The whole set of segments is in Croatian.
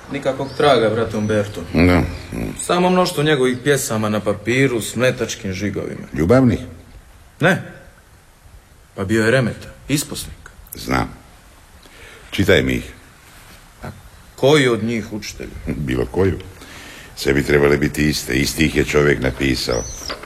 Nikakvog traga, brate Umberto. Da. Samo mnoštvo njegovih pjesama na papiru s mletačkim žigovima. Ljubavnih? Ne. Pa bio je remeta, isposnik. Znam. Čitaj mi ih. A koji od njih, učitelju? Bilo koju. Sve bi trebale biti iste. Isti ih je čovjek napisao.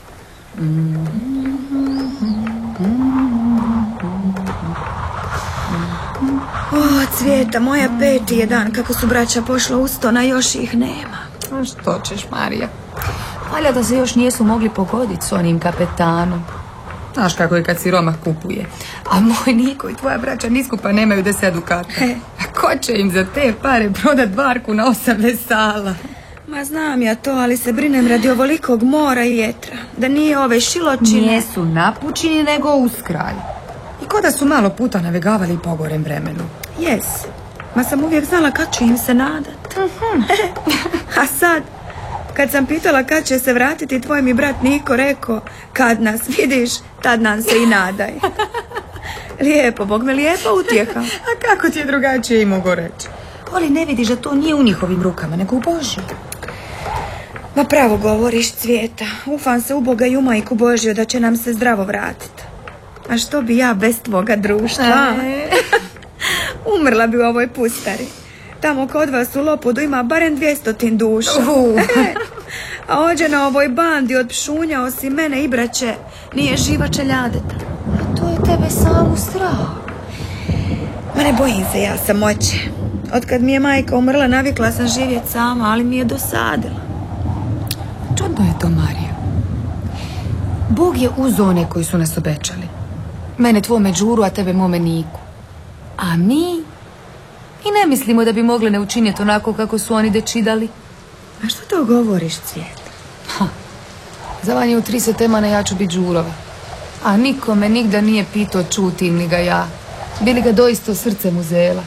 O, Cvijeta, moja 5. je dan kako su braća pošla uz to, na još ih nema. A što ćeš, Marija? Valja da se još nijesu mogli pogoditi s onim kapetanom. Znaš kako je kad si Roma kupuje. A moj Niko i tvoja braća niskupa nemaju 10 dukata. A ko će im za te pare prodat barku na 8 vesala? Ma znam ja to, ali se brinem radi ovolikog mora i vjetra. Da nije ove šiločine... Nijesu napučini, nego uskraj. I ko da su malo puta navegavali po gorem vremenu. Jes. Ma sam uvijek znala kad ću im se nadat. A sad, kad sam pitala kad će se vratiti, tvoj mi brat Niko rekao, kad nas vidiš, tad nam se i nadaj. Lijepo, Bog me, lijepa utjeha. A kako ti je drugačije i mogu reći? Ali ne vidiš da to nije u njihovim rukama, nego u Božju. Ma pravo govoriš, Cvijeta. Ufam se u Boga i u majku Božju da će nam se zdravo vratiti. A što bi ja bez tvoga društva? Umrla bi u ovoj pustari. Tamo kod vas u Lopudu ima barem 200 duša. A ođe na ovoj bandi od pšunja, osim mene i braće, nije živa čeljadeta. A to je tebe samu strah. Ma ne bojim se ja samoće. Otkad mi je majka umrla, navikla sam živjeti sama, ali mi je dosadila. Čudno je to, Marija. Bog je uz one koji su nas obećali. Mene tvome Đuru, a tebe mome Niku. A mi i ne mislimo da bi mogli ne učiniti onako kako su oni dečidali. A što to govoriš, Cvijeta? Za vanje u 3 temana ja ću biti Đurova. A nikome nigda nije pitao čutim ni ga ja. Bili ga doista srcem uzela.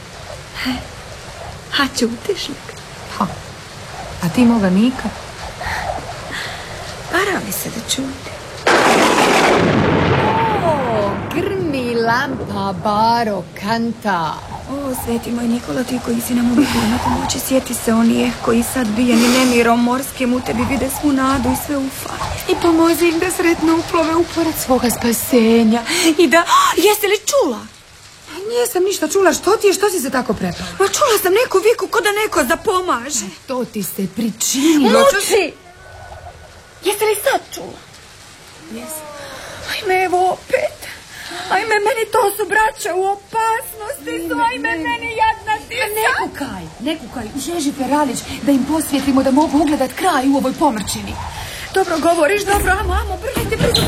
A čutiš li ga? A ti moga Nika? Para mi se da čuti. Grmi lampa, baro, kanta. O, sveti moj Nikola, ti koji si nam uvijek na pomoći, sjeti se onih koji sad bijeni nemirom morskim u tebi vide svu nadu i sve ufa. I pomozi im da sretno uplove u pored svoga spasenja. I da... Jesi li čula? Nisam ništa čula. Što si se tako prepala? Ma čula sam neku viku ko da neko zapomaže. To ti se pričinilo. Muči! Jesi li sad čula? Jesam. Ajme, evo opet. Ajme, meni to su braća u opasnosti. Ajme, meni jadna ti sad. Ne kukaj. Žeži Peralić da im posvjetimo da mogu ugledat kraj u ovoj pomrčini. Dobro govoriš, dobro, amo, brzo.